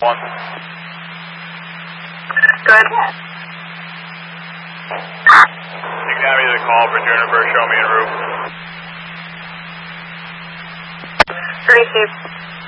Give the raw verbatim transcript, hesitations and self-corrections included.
One. Good. You can have me the call for Juniper, show me en route. Three, Chief.